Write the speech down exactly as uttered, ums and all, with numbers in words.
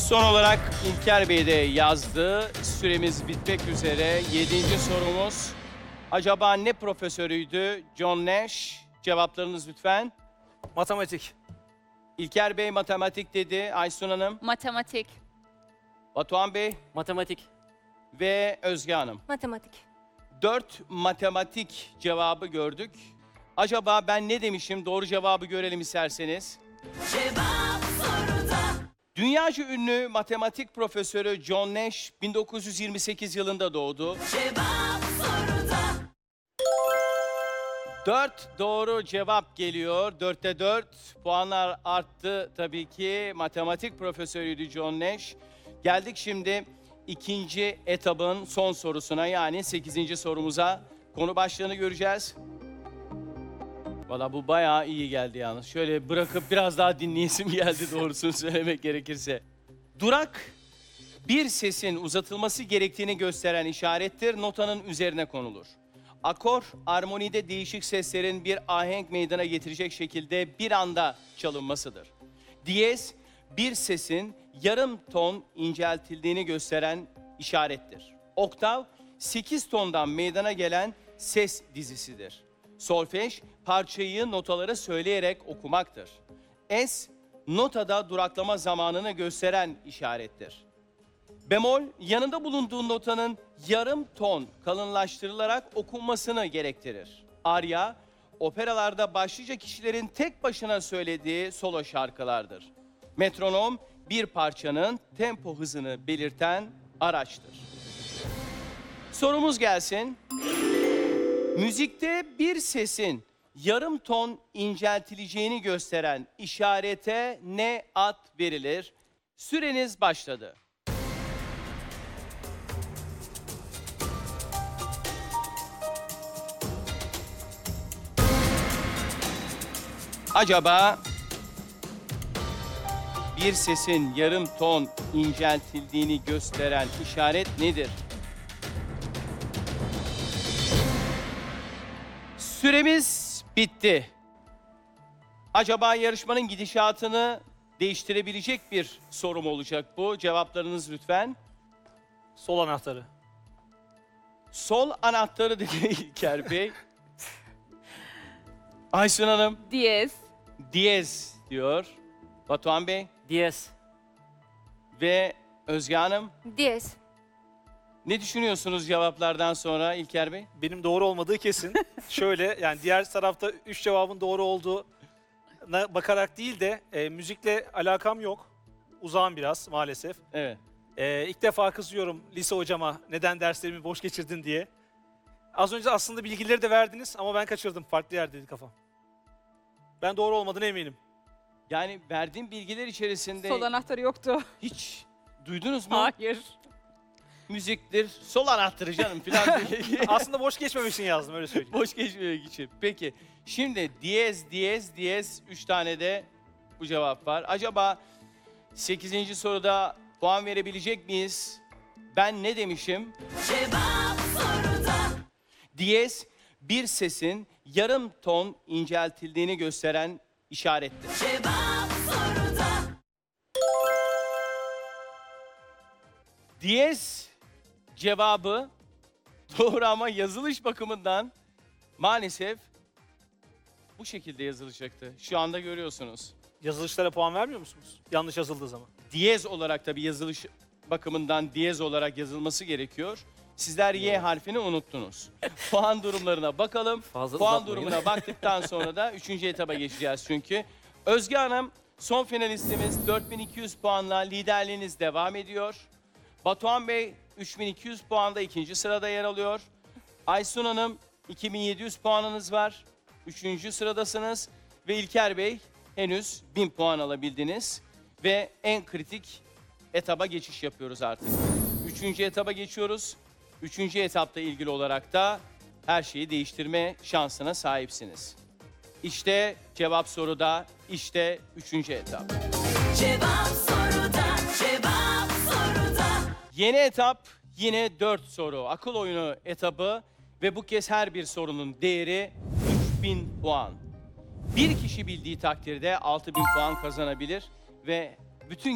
Son olarak İlker Bey de yazdı. Süremiz bitmek üzere. Yedinci sorumuz. Acaba ne profesörüydü John Nash? Cevaplarınız lütfen. Matematik. İlker Bey matematik dedi. Aysun Hanım, Matematik. Batuhan Bey Matematik. ve Özge Hanım. Matematik. Dört matematik cevabı gördük. Acaba ben ne demişim? Doğru cevabı görelim isterseniz. Cevap soruda. Dünyaca ünlü matematik profesörü John Nash bin dokuz yüz yirmi sekiz yılında doğdu. Cevap soruda. Dört doğru cevap geliyor. Dörtte dört. Puanlar arttı tabii ki. Matematik profesörüydü John Nash. Geldik şimdi ikinci etabın son sorusuna, yani sekizinci sorumuza. Konu başlığını göreceğiz. Valla bu bayağı iyi geldi yalnız. Şöyle bırakıp biraz daha dinleyesim geldi doğrusunu söylemek gerekirse. Durak bir sesin uzatılması gerektiğini gösteren işarettir. Notanın üzerine konulur. Akor, armonide değişik seslerin bir ahenk meydana getirecek şekilde bir anda çalınmasıdır. Diyez, bir sesin yarım ton inceltildiğini gösteren işarettir. Oktav, sekiz tondan meydana gelen ses dizisidir. Solfej, parçayı notaları söyleyerek okumaktır. Es, notada duraklama zamanını gösteren işarettir. Bemol, yanında bulunduğu notanın yarım ton kalınlaştırılarak okunmasını gerektirir. Arya, operalarda başlıca kişilerin tek başına söylediği solo şarkılardır. Metronom, bir parçanın tempo hızını belirten araçtır. Sorumuz gelsin. Müzikte bir sesin yarım ton inceltileceğini gösteren işarete ne ad verilir? Süreniz başladı. Acaba bir sesin yarım ton inceltildiğini gösteren işaret nedir? Süremiz bitti. Acaba yarışmanın gidişatını değiştirebilecek bir sorum olacak bu. Cevaplarınız lütfen. Sol anahtarı. Sol anahtarı dedi İlker Bey. Aysun Hanım, Diyez. diyez diyor. Batuhan Bey Diyez. ve Özge Hanım. Diyez. Ne düşünüyorsunuz cevaplardan sonra İlker Bey? Benim doğru olmadığı kesin. Şöyle, yani diğer tarafta üç cevabın doğru olduğuna bakarak değil de e, müzikle alakam yok. Uzağım biraz maalesef. Evet. E, ilk defa kızıyorum lise hocama neden derslerimi boş geçirdin diye. Az önce aslında bilgileri de verdiniz ama ben kaçırdım. Farklı yerdeydi kafam. Ben doğru olmadığına eminim. Yani verdiğim bilgiler içerisinde Sol anahtarı yoktu. hiç duydunuz mu? Hayır. Müziktir, sol anahtarı canım falan diye. Aslında boş geçmemişsin yazdım, öyle söyleyeyim. Boş geçmemek için. Peki, şimdi diyez, diyez, diyez. Üç tane de bu cevap var. Acaba sekizinci soruda puan verebilecek miyiz? Ben ne demişim? Cevap soruda. Diyez, bir sesin yarım ton inceltildiğini gösteren işarettir. Cevap soruda. Diyez cevabı doğru ama yazılış bakımından maalesef bu şekilde yazılacaktı. Şu anda görüyorsunuz. Yazılışlara puan vermiyor musunuz? Yanlış yazıldığı zaman. Diyez olarak tabii yazılış bakımından diyez olarak yazılması gerekiyor. Sizler Y harfini unuttunuz. Puan durumlarına bakalım. Fazla Puan uzatmayın. durumuna baktıktan sonra da üçüncü etaba geçeceğiz çünkü. Özge Hanım, son finalistimiz, dört bin iki yüz puanla liderliğiniz devam ediyor. Batuhan Bey üç bin iki yüz puanda ikinci sırada yer alıyor. Aysun Hanım iki bin yedi yüz puanınız var. Üçüncü sıradasınız. Ve İlker Bey henüz bin puan alabildiniz. Ve en kritik etaba geçiş yapıyoruz artık. Üçüncü etaba geçiyoruz. Üçüncü etapta ilgili olarak da her şeyi değiştirme şansına sahipsiniz. İşte cevap soruda, işte üçüncü etap. Cevap soruda. Cevap soruda. Yeni etap yine dört soru. Akıl oyunu etabı ve bu kez her bir sorunun değeri üç bin puan. Bir kişi bildiği takdirde altı bin puan kazanabilir ve bütün